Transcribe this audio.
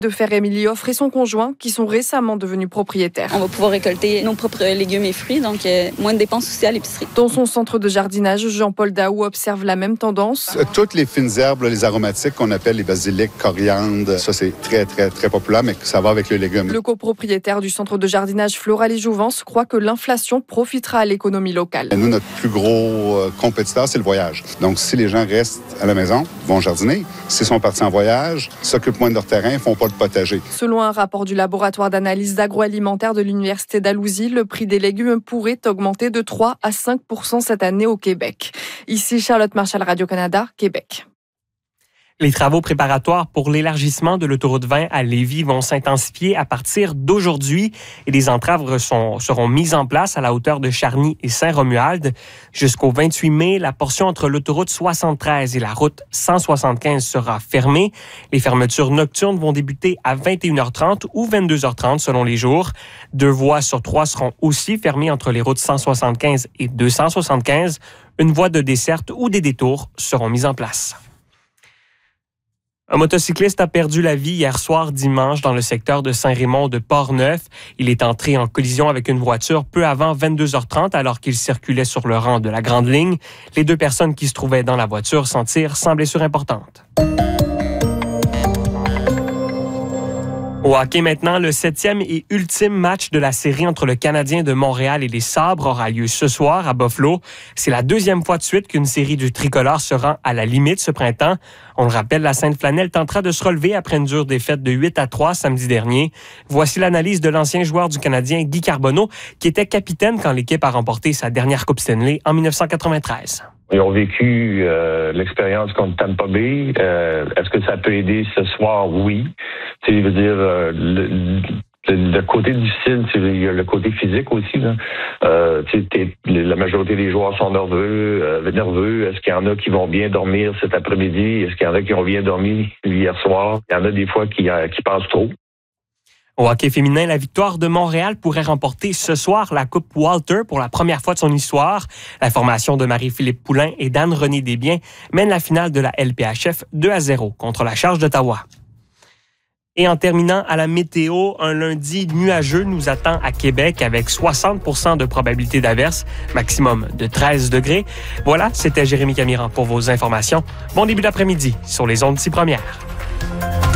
de faire Émilie Offre et son conjoint qui sont récemment devenus propriétaires. On va pouvoir récolter nos propres légumes et fruits, donc moins de dépenses aussi à l'épicerie. Dans son centre de jardinage, Jean-Paul Daou observe la même tendance. Toutes les fines herbes, les aromatiques qu'on appelle les basilic, coriandre, ça c'est très, très, très populaire, mais ça va avec le légume. Le copropriétaire du centre de jardinage Floralie Jouvence croit que l'inflation profitera à l'économie locale. Nous, notre plus gros compétiteur, c'est le voyage. Donc, si les gens restent à la maison, vont jardiner, s'ils sont partis en voyage, s'occupent moins de leur terrain, font pas de potager. Selon un rapport du laboratoire d'analyse agroalimentaire de l'Université d'Alousie, le prix des légumes pourrait augmenter de 3 à 5% cette année au Québec. Ici, Charlotte Marchal, Radio-Canada, Québec. Les travaux préparatoires pour l'élargissement de l'autoroute 20 à Lévis vont s'intensifier à partir d'aujourd'hui et des entraves seront mises en place à la hauteur de Charny et Saint-Romuald. Jusqu'au 28 mai, la portion entre l'autoroute 73 et la route 175 sera fermée. Les fermetures nocturnes vont débuter à 21h30 ou 22h30 selon les jours. 2 voies sur 3 seront aussi fermées entre les routes 175 et 275. Une voie de desserte ou des détours seront mises en place. Un motocycliste a perdu la vie hier soir dimanche dans le secteur de Saint-Raymond de Portneuf. Il est entré en collision avec une voiture peu avant 22h30 alors qu'il circulait sur le rang de la Grande Ligne. Les 2 personnes qui se trouvaient dans la voiture s'en tirent sans blessure importante. Au hockey maintenant, le 7e et ultime match de la série entre le Canadien de Montréal et les Sabres aura lieu ce soir à Buffalo. C'est la 2e fois de suite qu'une série du tricolore se rend à la limite ce printemps. On le rappelle, la Sainte-Flanelle tentera de se relever après une dure défaite de 8-3 samedi dernier. Voici l'analyse de l'ancien joueur du Canadien Guy Carbonneau, qui était capitaine quand l'équipe a remporté sa dernière Coupe Stanley en 1993. Ils ont vécu l'expérience contre Tampa Bay. Est-ce que ça peut aider ce soir? Oui. Tu veux dire, le côté difficile, il y a le côté physique aussi. Là. La majorité des joueurs sont nerveux. Est-ce qu'il y en a qui vont bien dormir cet après-midi? Est-ce qu'il y en a qui ont bien dormi hier soir? Il y en a des fois qui pensent trop. Au hockey féminin, la victoire de Montréal pourrait remporter ce soir la Coupe Walter pour la première fois de son histoire. La formation de Marie-Philippe Poulain et d'Anne-Renée Desbiens mène la finale de la LPHF 2-0 contre la Charge d'Ottawa. Et en terminant à la météo, un lundi nuageux nous attend à Québec avec 60% de probabilité d'averse, maximum de 13 degrés. Voilà, c'était Jérémy Camiran pour vos informations. Bon début d'après-midi sur les ondes 6 premières.